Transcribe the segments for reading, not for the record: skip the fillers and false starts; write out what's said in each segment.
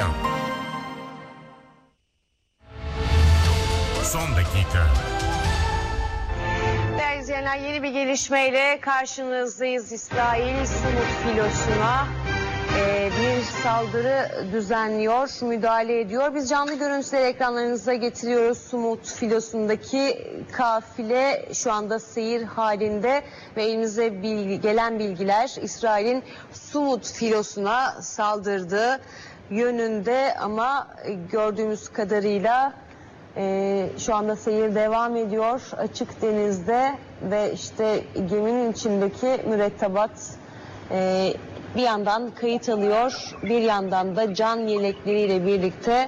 Reklam. Son dakika. Değerli izleyenler, yeni bir gelişmeyle karşınızdayız. İsrail Sumut filosuna bir saldırı düzenliyor, müdahale ediyor. Biz canlı görüntüleri ekranlarınıza getiriyoruz. Sumut filosundaki kafile şu anda seyir halinde ve elimize gelen bilgiler İsrail'in Sumut filosuna saldırdığı yönünde, ama gördüğümüz kadarıyla şu anda seyir devam ediyor açık denizde ve işte geminin içindeki mürettebat bir yandan kayıt alıyor, bir yandan da can yelekleriyle birlikte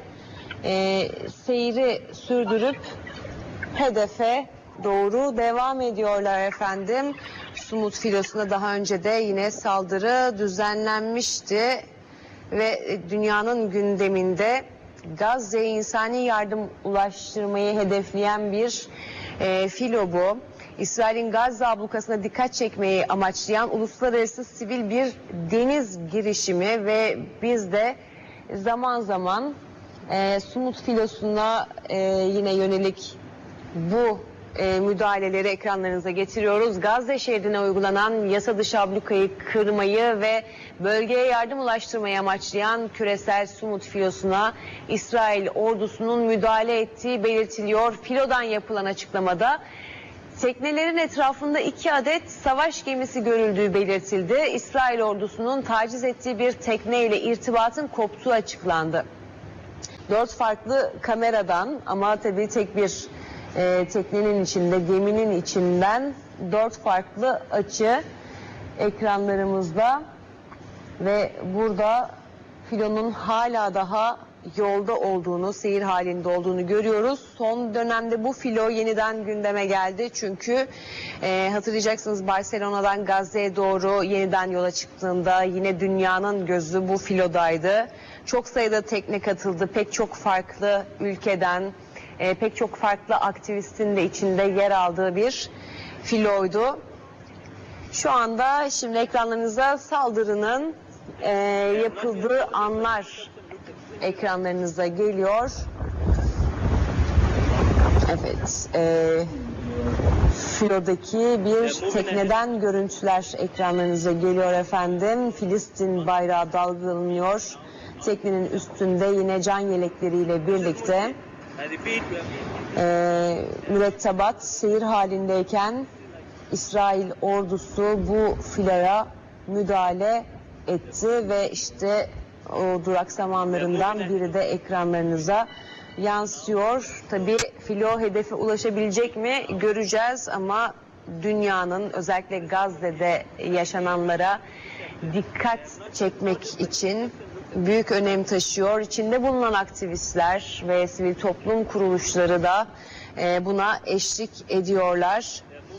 seyri sürdürüp hedefe doğru devam ediyorlar efendim. Sumut filosuna daha önce de yine saldırı düzenlenmişti ve dünyanın gündeminde Gazze'ye insani yardım ulaştırmayı hedefleyen bir filo bu. İsrail'in Gazze ablukasına dikkat çekmeyi amaçlayan uluslararası sivil bir deniz girişimi ve biz de zaman zaman Sumut filosuna yine yönelik bu müdahaleleri ekranlarınıza getiriyoruz. Gazze şeridine uygulanan yasa dışı ablukayı kırmayı ve bölgeye yardım ulaştırmayı amaçlayan küresel Sumut filosuna İsrail ordusunun müdahale ettiği belirtiliyor. Filodan yapılan açıklamada teknelerin etrafında 2 adet savaş gemisi görüldüğü belirtildi. İsrail ordusunun taciz ettiği bir tekne ile irtibatın koptuğu açıklandı. 4 farklı kameradan, ama tabii tek bir teknenin içinde, geminin içinden 4 farklı açı ekranlarımızda ve burada filonun hala daha yolda olduğunu, seyir halinde olduğunu görüyoruz. Son dönemde bu filo yeniden gündeme geldi. Çünkü hatırlayacaksınız, Barcelona'dan Gazze'ye doğru yeniden yola çıktığında yine dünyanın gözü bu filodaydı. Çok sayıda tekne katıldı. Pek çok farklı ülkeden, pek çok farklı aktivistin de içinde yer aldığı bir filoydu. Şu anda şimdi ekranlarınıza saldırının yapıldığı anlar ekranlarınıza geliyor. Evet, filodaki bir tekneden görüntüler ekranlarınıza geliyor efendim. Filistin bayrağı dalgalanıyor. Teknenin üstünde yine can yelekleriyle birlikte mürettebat seyir halindeyken İsrail ordusu bu filoya müdahale etti ve işte o duraksamanlarından biri de ekranlarınıza yansıyor. Tabii filo hedefe ulaşabilecek mi göreceğiz, ama dünyanın özellikle Gazze'de yaşananlara dikkat çekmek için büyük önem taşıyor. İçinde bulunan aktivistler ve sivil toplum kuruluşları da buna eşlik ediyorlar.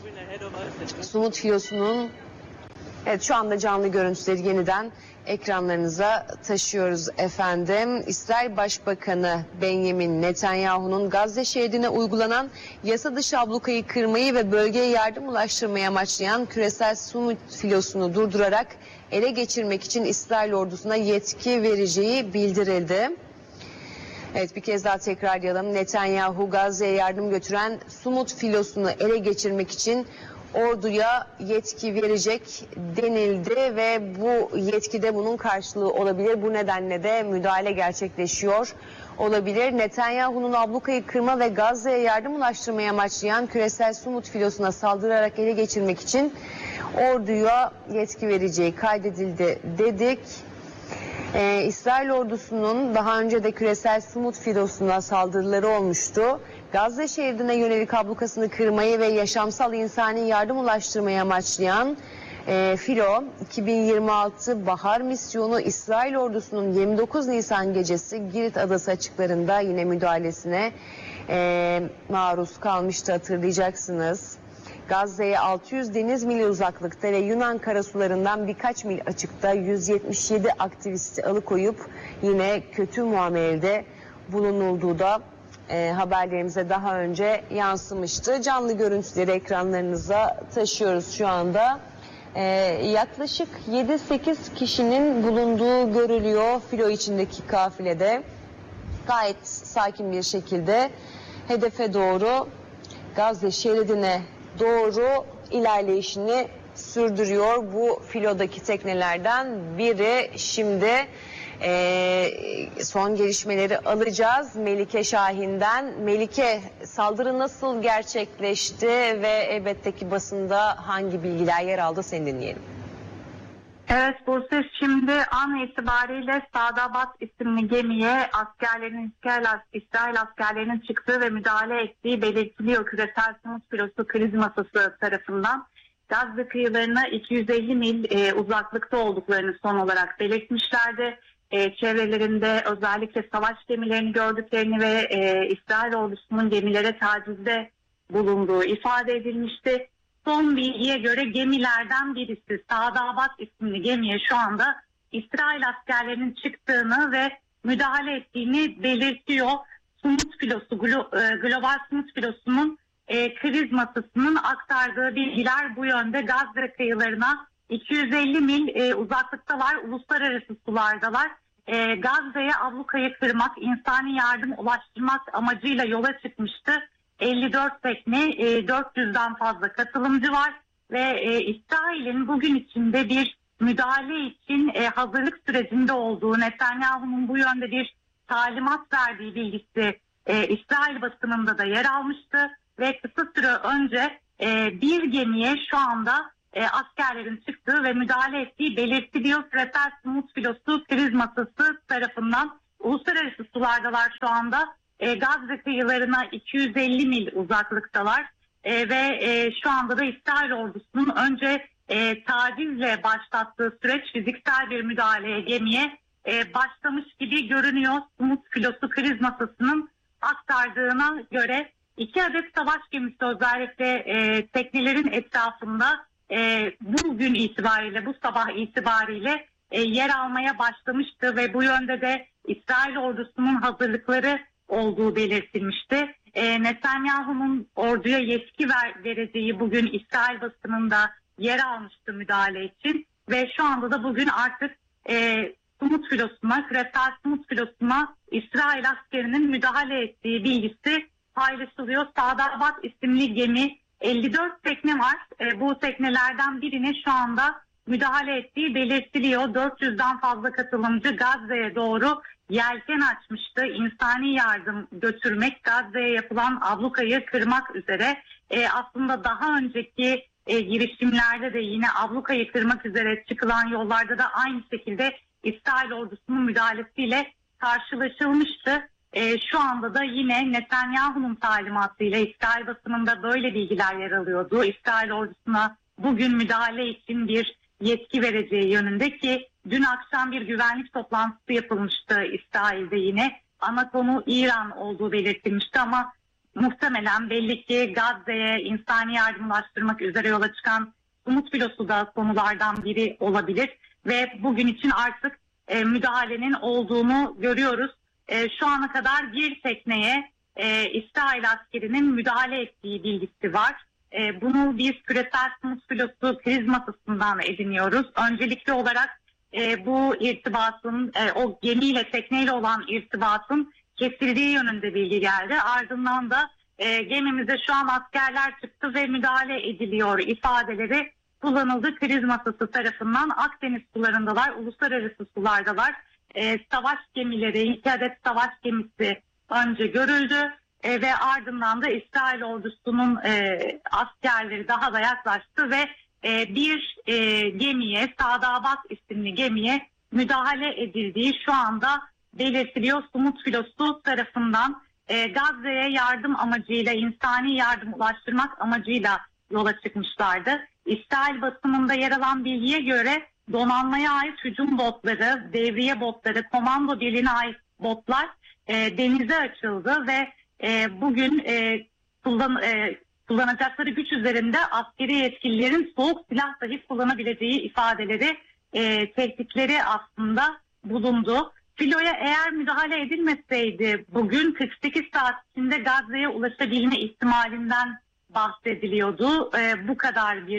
Sumut filosunun şu anda canlı görüntüleri yeniden ekranlarınıza taşıyoruz efendim. İsrail Başbakanı Benjamin Netanyahu'nun Gazze şeridine uygulanan yasa dışı ablukayı kırmayı ve bölgeye yardım ulaştırmayı amaçlayan küresel Sumut filosunu durdurarak ele geçirmek için İsrail ordusuna yetki vereceği bildirildi. Evet, bir kez daha tekrarlayalım. Netanyahu Gazze'ye yardım götüren Sumut filosunu ele geçirmek için orduya yetki verecek denildi ve bu yetkide bunun karşılığı olabilir. Bu nedenle de müdahale gerçekleşiyor olabilir. Netanyahu'nun ablukayı kırma ve Gazze'ye yardım ulaştırmayı amaçlayan küresel Sumut filosuna saldırarak ele geçirmek için orduya yetki vereceği kaydedildi dedik. İsrail ordusunun daha önce de küresel Sumut filosuna saldırıları olmuştu. Gazze şeridine yönelik ablukasını kırmayı ve yaşamsal insani yardım ulaştırmayı amaçlayan filo 2026 Bahar misyonu İsrail ordusunun 29 Nisan gecesi Girit Adası açıklarında yine müdahalesine maruz kalmıştı, hatırlayacaksınız. Gazze'ye 600 deniz mili uzaklıkta ve Yunan karasularından birkaç mil açıkta 177 aktivisti alıkoyup yine kötü muamelede bulunulduğu da haberlerimize daha önce yansımıştı. Canlı görüntüleri ekranlarınıza taşıyoruz şu anda. Yaklaşık 7-8 kişinin bulunduğu görülüyor filo içindeki kafilede. Gayet sakin bir şekilde hedefe doğru, Gazze şeridine doğru ilerleyişini sürdürüyor bu filodaki teknelerden biri. Şimdi son gelişmeleri alacağız Melike Şahin'den. Melike, saldırı nasıl gerçekleşti ve elbette ki basında hangi bilgiler yer aldı, seni dinleyelim. Evet Buse, şimdi an itibariyle Sadabat isimli gemiye İsrail askerlerinin çıktığı ve müdahale ettiği belirtiliyor. Küresel Sınıf Filosu kriz masası tarafından Gazze kıyılarına 250 mil uzaklıkta olduklarını son olarak belirtmişlerdi. Çevrelerinde özellikle savaş gemilerini gördüklerini ve İsrail ordusunun gemilere tacizde bulunduğu ifade edilmişti. Son bilgiye göre gemilerden birisi Sadabat isimli gemiye şu anda İsrail askerlerinin çıktığını ve müdahale ettiğini belirtiyor. Sınıf Filosu, Global Sınıf Filosu'nun kriz masasının aktardığı bilgiler bu yönde. Gazze kıyılarına 250 mil uzaklıktalar, uluslararası sulardalar. Gazze'ye ablukayı kırmak, insani yardım ulaştırmak amacıyla yola çıkmıştı. 54 tekne, 400'den fazla katılımcı var ve İsrail'in bugün içinde bir müdahale için hazırlık sürecinde olduğu, Netanyahu'nun bu yönde bir talimat verdiği bilgisi İsrail basınında da yer almıştı ve kısa süre önce bir gemiye şu anda askerlerin çıktığı ve müdahale ettiği belirtiliyor. Küresel Sınıf Filosu kriz masası tarafından uluslararası sulardalar şu anda. Gazze kıyılarına 250 mil uzaklıktalar ve şu anda da İsrail ordusunun önce tacizle başlattığı süreç fiziksel bir müdahaleye gemiye başlamış gibi görünüyor. Sınıf Filosu kriz masasının aktardığına göre 2 adet savaş gemisi özellikle teknelerin etrafında bugün itibariyle, bu sabah itibariyle yer almaya başlamıştı ve bu yönde de İsrail ordusunun hazırlıkları olduğu belirtilmişti. Netanyahu'nun orduya yetki vereceği bugün İsrail basınında yer almıştı müdahale için ve şu anda da bugün artık Sınıf Filosu'na, Küresel Sınıf Filosu'na İsrail askerinin müdahale ettiği bilgisi paylaşılıyor. Sadabat isimli gemi, 54 tekne var. Bu teknelerden birine şu anda müdahale ettiği belirtiliyor. 400'den fazla katılımcı Gazze'ye doğru yelken açmıştı. İnsani yardım götürmek, Gazze'ye yapılan ablukayı kırmak üzere. Aslında daha önceki girişimlerde de yine ablukayı kırmak üzere çıkılan yollarda da aynı şekilde İsrail ordusunun müdahalesiyle karşılaşılmıştı. Şu anda da yine Netanyahu'nun talimatıyla İsrail basınında böyle bilgiler yer alıyordu. İsrail ordusuna bugün müdahale için bir yetki vereceği yönünde ki dün akşam bir güvenlik toplantısı yapılmıştı İsrail'de yine. Ana konu İran olduğu belirtilmişti ama muhtemelen belli ki Gazze'ye insani yardım ulaştırmak üzere yola çıkan Umut Filosu da konulardan biri olabilir. Ve bugün için artık müdahalenin olduğunu görüyoruz. Şu ana kadar bir tekneye İsrail askerinin müdahale ettiği bilgisi var. Bunu biz Küresel Sınıf Filosu kriz masasından ediniyoruz. Öncelikli olarak bu irtibatın, o gemiyle, tekneyle olan irtibatın kesildiği yönünde bilgi geldi. Ardından da gemimize şu an askerler çıktı ve müdahale ediliyor ifadeleri kullanıldı. Kriz masası tarafından Akdeniz sularındalar, uluslararası sulardalar. Savaş gemileri, 2 adet savaş gemisi önce görüldü ve ardından da İsrail ordusunun askerleri daha da yaklaştı ve bir gemiye, Sadabat isimli gemiye müdahale edildiği şu anda belirtiliyor. Sınıf Filosu tarafından Gazze'ye yardım amacıyla, insani yardım ulaştırmak amacıyla yola çıkmışlardı. İsrail basınında yer alan bilgiye göre donanmaya ait hücum botları, devriye botları, komando birliğine ait botlar denize açıldı ve bugün kullanacakları güç üzerinde askeri yetkililerin soğuk silah dahi kullanabileceği ifadeleri, tehditleri aslında bulundu. Filoya eğer müdahale edilmeseydi bugün 48 saat içinde Gazze'ye ulaşabilme ihtimalinden bahsediliyordu. Bu kadar bir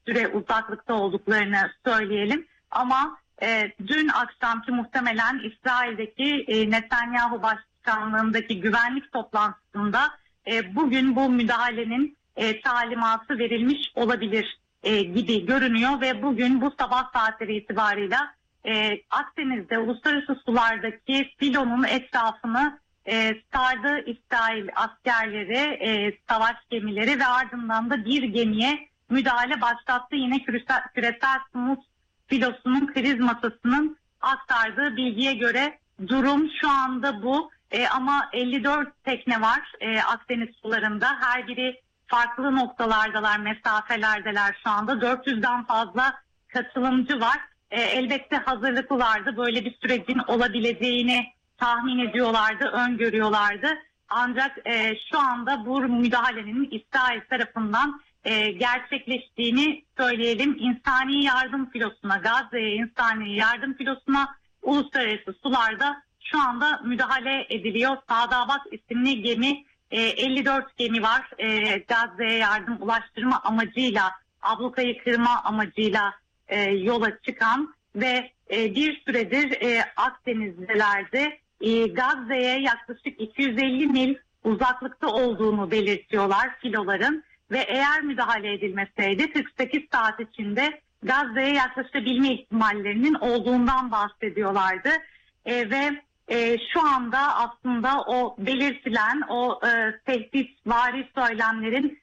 süre uzaklıkta olduklarını söyleyelim. Ama dün akşamki muhtemelen İsrail'deki Netanyahu başkanlığındaki güvenlik toplantısında bugün bu müdahalenin talimatı verilmiş olabilir gibi görünüyor ve bugün bu sabah saatleri itibarıyla Akdeniz'de uluslararası sulardaki filonun etrafını sardı İsrail askerleri, savaş gemileri ve ardından da bir gemiye müdahale başlattı. Yine küresel smut filosunun kriz masasının aktardığı bilgiye göre durum şu anda bu. Ama 54 tekne var Akdeniz sularında. Her biri farklı noktalardalar, mesafelerdeler şu anda. 400'den fazla katılımcı var. Elbette hazırlıklılardı. Böyle bir sürecin olabileceğini tahmin ediyorlardı, öngörüyorlardı. Ancak şu anda bu müdahalenin İsrail tarafından gerçekleştiğini söyleyelim. İnsani yardım filosuna, Gazze'ye insani yardım filosuna uluslararası sularda şu anda müdahale ediliyor. Sadabat isimli gemi, 54 gemi var. Gazze'ye yardım ulaştırma amacıyla, ablukayı kırma amacıyla yola çıkan ve bir süredir Akdeniz'lerde Gazze'ye yaklaşık 250 mil uzaklıkta olduğunu belirtiyorlar filoların ve eğer müdahale edilmeseydi 48 saat içinde Gazze'ye yaklaşabilme ihtimallerinin olduğundan bahsediyorlardı. Ve şu anda aslında o belirtilen o tehditvari söylemlerin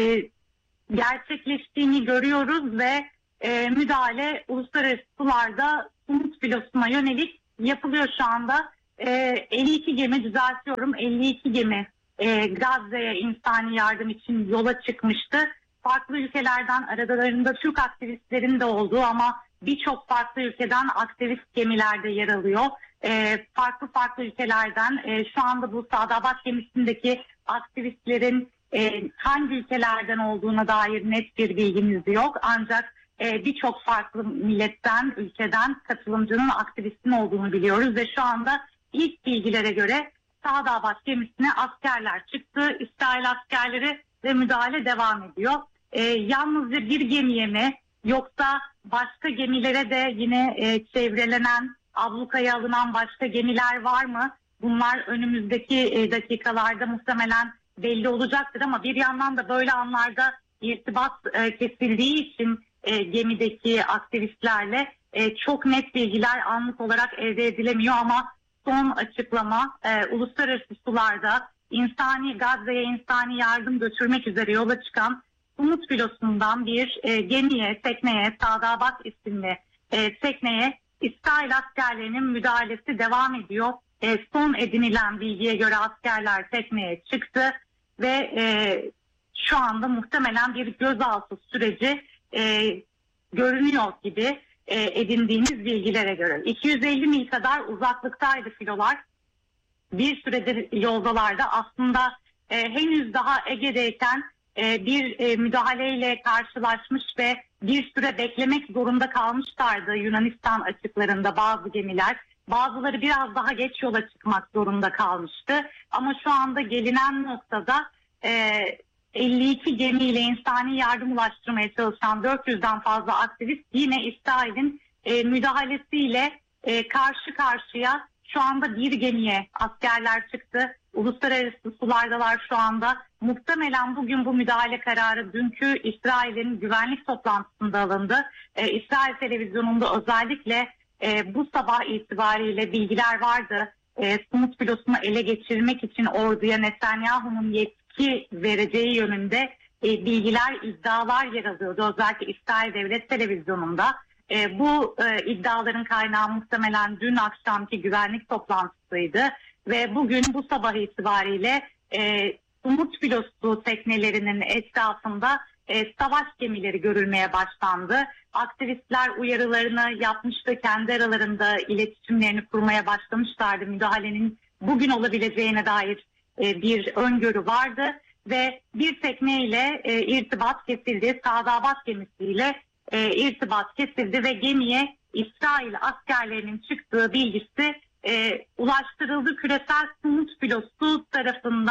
gerçekleştiğini görüyoruz ve müdahale uluslararası sularda Umut filosuna yönelik yapılıyor şu anda. 52 gemi, düzeltiyorum, 52 gemi Gazze'ye insani yardım için yola çıkmıştı. Farklı ülkelerden aralarında Türk aktivistlerin de olduğu ama birçok farklı ülkeden aktivist gemilerde yer alıyor. Farklı ülkelerden şu anda bu Sadabat gemisindeki aktivistlerin hangi ülkelerden olduğuna dair net bir bilgimiz yok. Ancak birçok farklı milletten, ülkeden katılımcının, aktivistin olduğunu biliyoruz ve şu anda ilk bilgilere göre Sadabat gemisine askerler çıktı. İsrail askerleri ve müdahale devam ediyor. Yalnızca bir gemiye mi yoksa başka gemilere de yine çevrelenen, ablukaya alınan başka gemiler var mı? Bunlar önümüzdeki dakikalarda muhtemelen belli olacaktır ama bir yandan da böyle anlarda irtibat kesildiği için gemideki aktivistlerle çok net bilgiler anlık olarak elde edilemiyor ama son açıklama uluslararası sularda Gazze'ye insani yardım götürmek üzere yola çıkan Umut filosundan bir gemiye, tekneye, Sadabat isimli tekneye İsrail askerlerinin müdahalesi devam ediyor. Son edinilen bilgiye göre askerler tekneye çıktı ve şu anda muhtemelen bir gözaltı süreci görünüyor gibi edindiğimiz bilgilere göre. 250 mil kadar uzaklıktaydı filolar. Bir süredir yoldalardı. Aslında henüz daha Ege'deyken bir müdahaleyle karşılaşmış ve bir süre beklemek zorunda kalmışlardı Yunanistan açıklarında bazı gemiler. Bazıları biraz daha geç yola çıkmak zorunda kalmıştı. Ama şu anda gelinen noktada 52 gemiyle insani yardım ulaştırmaya çalışan 400'den fazla aktivist yine İsrail'in müdahalesiyle karşı karşıya. Şu anda bir gemiye askerler çıktı. Uluslararası sulardalar şu anda. Muhtemelen bugün bu müdahale kararı dünkü İsrail'in güvenlik toplantısında alındı. İsrail televizyonunda özellikle bu sabah itibariyle bilgiler vardı. Smut filosunu ele geçirmek için orduya Netanyahu'nun yetki vereceği yönünde bilgiler, iddialar yer alıyordu. Özellikle İsrail Devlet Televizyonu'nda. Bu iddiaların kaynağı muhtemelen dün akşamki güvenlik toplantısıydı ve bugün bu sabah itibariyle Umut filosu teknelerinin etrafında savaş gemileri görülmeye başlandı. Aktivistler uyarılarını yapmıştı, kendi aralarında iletişimlerini kurmaya başlamışlardı. Müdahalenin bugün olabileceğine dair bir öngörü vardı ve bir tekneyle irtibat kesildi, Sadabat gemisiyle irtibat kesildi ve gemiye İsrail askerlerinin çıktığı bilgisi ulaştırıldı. Küresel Smut filosu tarafından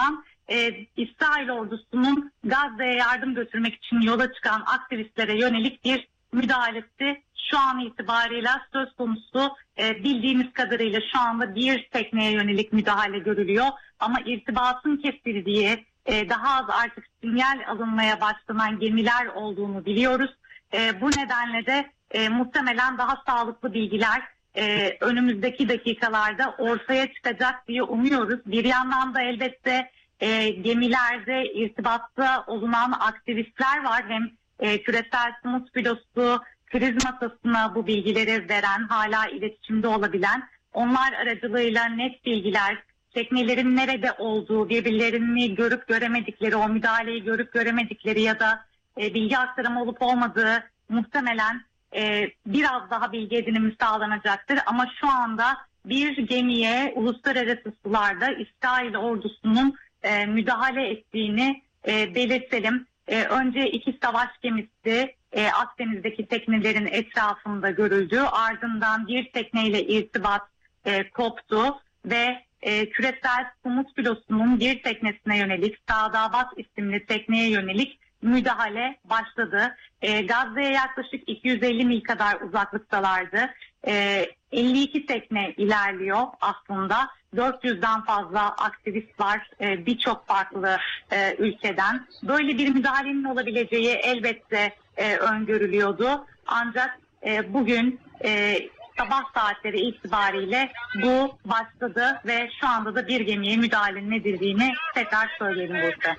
İsrail ordusunun Gazze'ye yardım götürmek için yola çıkan aktivistlere yönelik bir müdahalesi şu an itibariyle söz konusu. Bildiğimiz kadarıyla şu anda bir tekneye yönelik müdahale görülüyor. Ama irtibatın kesildiği, daha az artık sinyal alınmaya başlanan gemiler olduğunu biliyoruz. Bu nedenle de muhtemelen daha sağlıklı bilgiler önümüzdeki dakikalarda ortaya çıkacak diye umuyoruz. Bir yandan da elbette gemilerde irtibatta olunan aktivistler var. Hem küresel sınıf filosu kriz masasına bu bilgileri veren, hala iletişimde olabilen, onlar aracılığıyla net bilgiler, teknelerin nerede olduğu, birbirlerini görüp göremedikleri, o müdahaleyi görüp göremedikleri ya da bilgi aktarımı olup olmadığı muhtemelen biraz daha bilgi edinimi sağlanacaktır. Ama şu anda bir gemiye uluslararası sularda İsrail ordusunun müdahale ettiğini belirtelim. Önce 2 savaş gemisi Akdeniz'deki teknelerin etrafında görüldü. Ardından bir tekneyle irtibat koptu ve küresel sınıf filosunun bir teknesine yönelik, Sadabat isimli tekneye yönelik müdahale başladı. Gazze'ye yaklaşık 250 mil kadar uzaklıktalardı. 52 tekne ilerliyor aslında. 400'den fazla aktivist var birçok farklı ülkeden. Böyle bir müdahalenin olabileceği elbette öngörülüyordu. Ancak bugün sabah saatleri itibariyle bu başladı ve şu anda da bir gemiye müdahalenin edildiğini tekrar söyleyelim burada.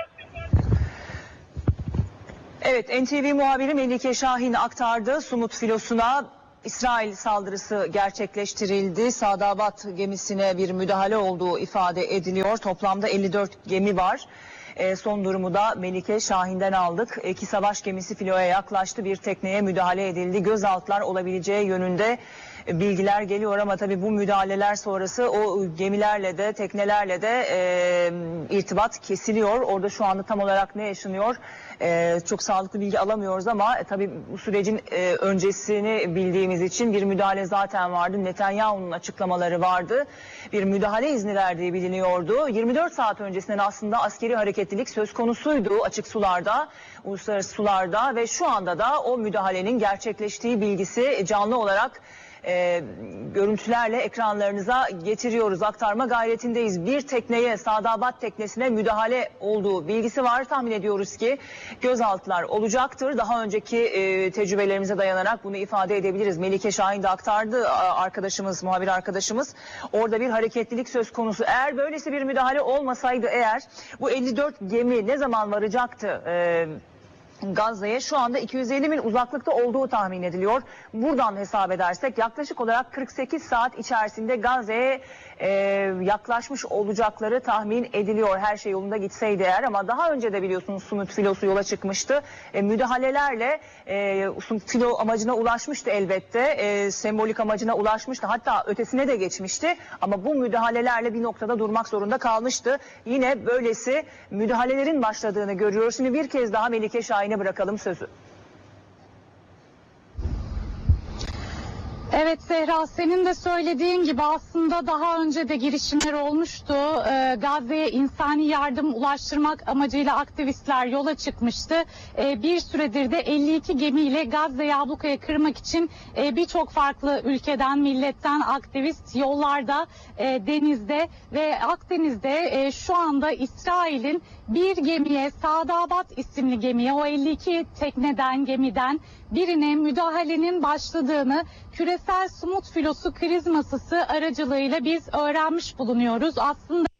Evet, NTV muhabiri Melike Şahin aktardı. Sumut filosuna İsrail saldırısı gerçekleştirildi. Sadabat gemisine bir müdahale olduğu ifade ediliyor. Toplamda 54 gemi var. Son durumu da Melike Şahin'den aldık. 2 savaş gemisi filoya yaklaştı. Bir tekneye müdahale edildi. Gözaltılar olabileceği yönünde bilgiler geliyor ama tabii bu müdahaleler sonrası o gemilerle de teknelerle de irtibat kesiliyor. Orada şu anda tam olarak ne yaşanıyor? Çok sağlıklı bilgi alamıyoruz ama tabii bu sürecin öncesini bildiğimiz için bir müdahale zaten vardı. Netanyahu'nun açıklamaları vardı. Bir müdahale izni verdiği biliniyordu. 24 saat öncesinden aslında askeri hareketlilik söz konusuydu açık sularda, uluslararası sularda ve şu anda da o müdahalenin gerçekleştiği bilgisi canlı olarak görüntülerle ekranlarınıza getiriyoruz. Aktarma gayretindeyiz. Bir tekneye, Sadabat teknesine müdahale olduğu bilgisi var. Tahmin ediyoruz ki gözaltılar olacaktır. Daha önceki tecrübelerimize dayanarak bunu ifade edebiliriz. Melike Şahin de aktardı arkadaşımız, muhabir arkadaşımız. Orada bir hareketlilik söz konusu. Eğer böylesi bir müdahale olmasaydı bu 54 gemi ne zaman varacaktı Gazze'ye? Şu anda 250 mil uzaklıkta olduğu tahmin ediliyor. Buradan hesap edersek yaklaşık olarak 48 saat içerisinde Gazze'ye yaklaşmış olacakları tahmin ediliyor. Her şey yolunda gitseydi eğer, ama daha önce de biliyorsunuz Sumut filosu yola çıkmıştı. Müdahalelerle Sumut filo amacına ulaşmıştı elbette. Sembolik amacına ulaşmıştı. Hatta ötesine de geçmişti. Ama bu müdahalelerle bir noktada durmak zorunda kalmıştı. Yine böylesi müdahalelerin başladığını görüyoruz. Şimdi bir kez daha Melike Şahin'e bırakalım sözü. Evet Zehra, senin de söylediğin gibi aslında daha önce de girişimler olmuştu. Gazze'ye insani yardım ulaştırmak amacıyla aktivistler yola çıkmıştı. Bir süredir de 52 gemiyle Gazze'yi ablukaya kırmak için birçok farklı ülkeden, milletten aktivist yollarda, denizde ve Akdeniz'de şu anda İsrail'in bir gemiye, Sadabat isimli gemiye, o 52 tekneden, gemiden birine müdahalenin başladığını küresel sumut filosu kriz masası aracılığıyla biz öğrenmiş bulunuyoruz. Aslında